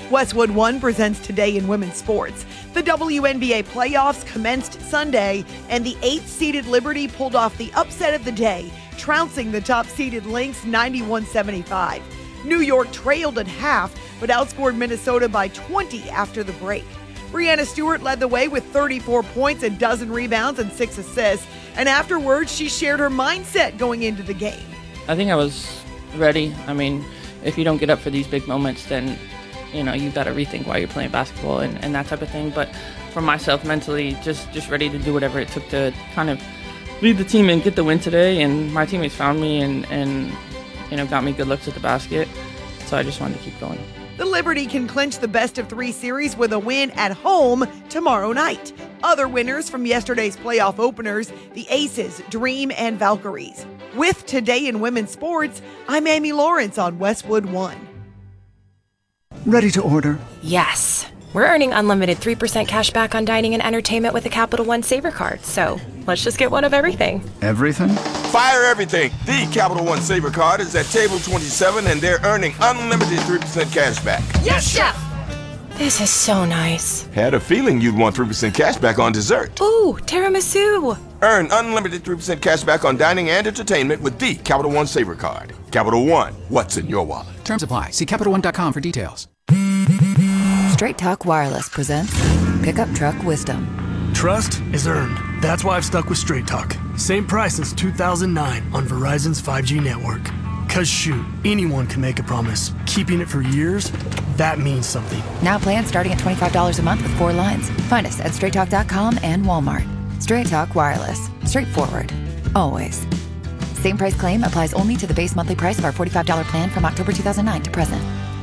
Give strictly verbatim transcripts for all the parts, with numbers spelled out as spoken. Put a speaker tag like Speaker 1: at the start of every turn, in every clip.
Speaker 1: Westwood One presents Today in Women's Sports. The W N B A playoffs commenced Sunday, and the eighth-seeded Liberty pulled off the upset of the day, trouncing the top-seeded Lynx ninety-one seventy-five. New York trailed at half, but outscored Minnesota by twenty after the break. Breanna Stewart led the way with thirty-four points, a dozen rebounds, and six assists. And afterwards, she shared her mindset going into the game.
Speaker 2: I think I was ready. I mean, if you don't get up for these big moments, then, you know, you've got to rethink why you're playing basketball and, and that type of thing. But for myself, mentally, just, just ready to do whatever it took to kind of lead the team and get the win today. And my teammates found me and, and you know, got me good looks at the basket. So I just wanted to keep going.
Speaker 1: The Liberty can clinch the best of three series with a win at home tomorrow night. Other winners from yesterday's playoff openers, the Aces, Dream, and Valkyries. With Today in Women's Sports, I'm Amy Lawrence on Westwood One.
Speaker 3: Ready to order?
Speaker 4: Yes. We're earning unlimited three percent cash back on dining and entertainment with a Capital One Saver card, so let's just get one of everything.
Speaker 3: Everything?
Speaker 5: Fire everything! The Capital One Saver card is at table twenty-seven, and they're earning unlimited three percent cash back.
Speaker 4: Yes, Chef! This is so nice.
Speaker 5: Had a feeling you'd want three percent cash back on dessert.
Speaker 4: Ooh, tiramisu!
Speaker 5: Earn unlimited three percent cash back on dining and entertainment with the Capital One Saver card. Capital One, what's in your wallet?
Speaker 6: Terms apply. See Capital One dot com for details.
Speaker 7: Straight Talk Wireless presents Pickup Truck Wisdom.
Speaker 8: Trust is earned. That's why I've stuck with Straight Talk. Same price since two thousand nine on Verizon's five G network. Cause shoot, anyone can make a promise. Keeping it for years, that means something.
Speaker 7: Now plans starting at twenty-five dollars a month with four lines. Find us at straight talk dot com and Walmart. Straight Talk Wireless. Straightforward. Always. Same price claim applies only to the base monthly price of our forty-five dollars plan from October two thousand nine to present.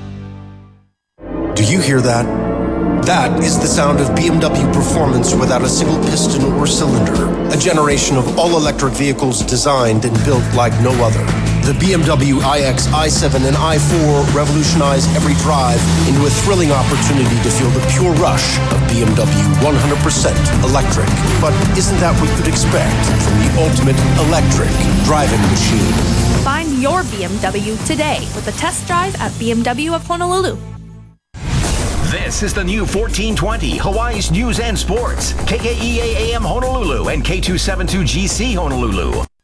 Speaker 9: Do you hear that? That is the sound of B M W performance without a single piston or cylinder. A generation of all-electric vehicles designed and built like no other. The B M W iX, i seven, and i four revolutionize every drive into a thrilling opportunity to feel the pure rush of B M W one hundred percent electric. But isn't that what you'd expect from the ultimate electric driving machine?
Speaker 10: Find your B M W today with a test drive at B M W of Honolulu.
Speaker 11: This is the new fourteen twenty, Hawaii's News and Sports. K K E A A M Honolulu and K two seventy-two G C Honolulu.